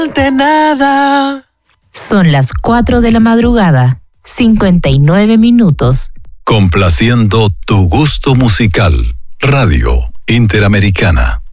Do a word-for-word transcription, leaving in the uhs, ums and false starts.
De nada. Son las cuatro de la madrugada, cincuenta y nueve minutos. Complaciendo tu gusto musical. Radio Interamericana.